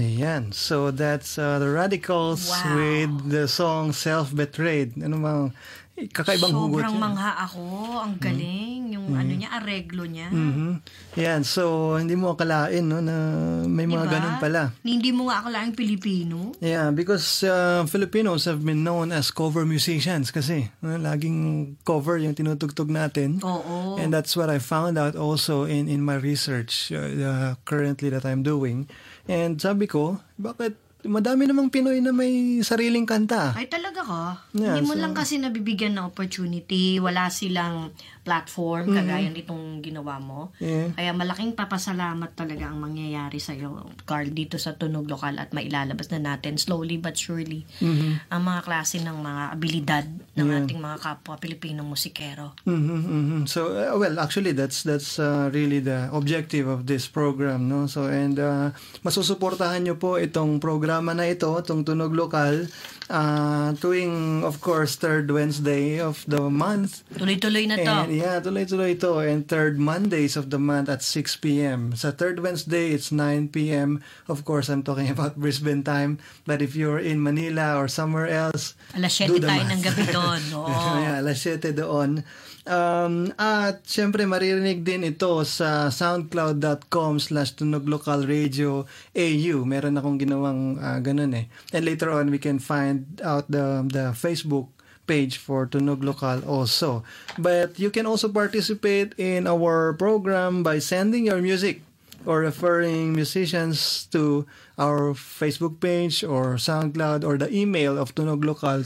Ayan. So that's the Radicals with the song Self-Betrayed. Ano bang kakaibang hugot Sobrang yan. mangha ako. Ang galing. Yung ano niya, areglo niya. Yan. So, hindi mo akalain, no, na may mga Diba? ganun pala. Hindi mo nga akalaing Pilipino. Yeah, because Filipinos have been known as cover musicians kasi. Laging cover yung tinutugtog natin. Oo. And that's what I found out also in my research currently that I'm doing. And sabi ko, bakit madami namang Pinoy na may sariling kanta? Ay, talaga ka? Yeah, Hindi mo so- lang kasi nabibigyan ng opportunity. Wala silang platform kagaya nitong ginawa mo. Yeah. Kaya malaking papasalamat talaga ang mangyayari sa'yo, Carl, dito sa Tunog Lokal at mailalabas na natin slowly but surely ang mga klase ng mga abilidad ng ating mga kapwa Pilipinong musikero. So well, actually that's really the objective of this program, no? So and masusuportahan niyo po itong programa na ito, itong Tunog Lokal, tuwing of course third Wednesday of the month. Tuloy-tuloy na to. And yeah, tuloy-tuloy ito. And third Mondays of the month at 6 p.m. Sa third Wednesday, it's 9 p.m. Of course, I'm talking about Brisbane time. But if you're in Manila or somewhere else, Alas 7 do the tayo math. ng gabi doon. Oo. Yeah, alas 7 doon. At syempre, maririnig din ito sa soundcloud.com/tunoglocalradio.au. Meron akong ginawang ganun eh. And later on, we can find out the Facebook page for Tunog Lokal also. But you can also participate in our program by sending your music or referring musicians to our Facebook page or SoundCloud or the email of Tunog Lokal,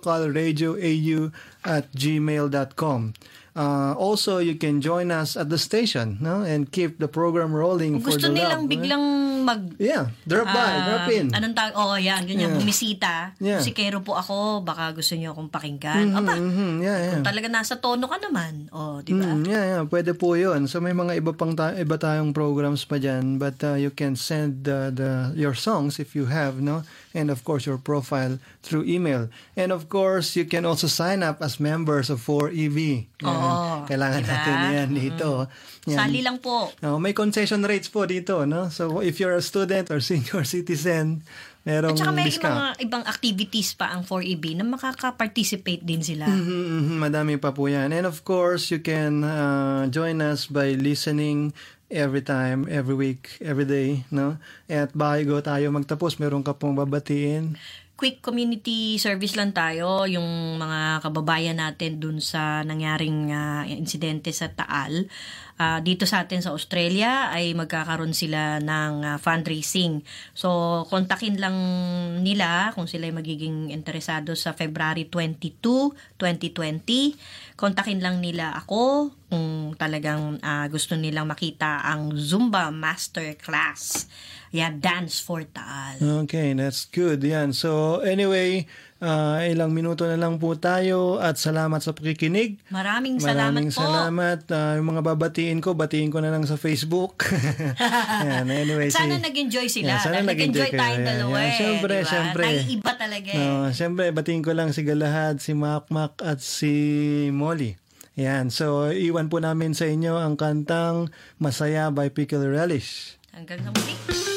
tunoglocalradioau@gmail.com. Also, you can join us at the station, no, and keep the program rolling Kung for gusto the nilang love. biglang Drop in. Anong tawag? Yan, ganyan, bumisita. Yeah. Musikero po ako, baka gusto niyo akong pakinggan. Aba, Yeah. kung talaga nasa tono ka naman. Di ba? Yeah, pwede po 'yun. So may mga iba tayong programs pa diyan, but you can send your songs if you have, no? And of course your profile through email. And of course, you can also sign up as members of 4EV. Kailangan diba? natin 'yan dito. Yan. Sali lang po. May concession rates po dito, no? So if you're a student or senior citizen, merong At saka may discount. mga ibang activities pa ang 4EB na makaka-participate din sila. Madami pa po yan. And of course, you can join us by listening every time, every week, every day, no? At bago tayo magtapos, meron ka pong babatiin. Quick community service lang tayo, yung mga kababayan natin dun sa nangyaring insidente sa Taal. Dito sa atin sa Australia ay magkakaroon sila ng fundraising. So, kontakin lang nila kung sila ay magiging interesado sa February 22, 2020. Kontakin lang nila ako kung talagang gusto nilang makita ang Zumba Masterclass. Dance for Taal. Okay, that's good. Yan. So, anyway, ilang minuto na lang po tayo at salamat sa pakikinig. Maraming salamat po. Yung mga babatiin ko na lang sa Facebook. Yan, anyway. Sana nag-enjoy sila. Sana nag-enjoy tayong dalawa eh. Siyempre, diba? siyempre. Naiiba talaga eh. Siyempre, batiin ko lang si Galahad, si Makmak at si Molly. Yan. So, iwan po namin sa inyo ang kantang Masaya by Pickle Relish. Hanggang sa muli.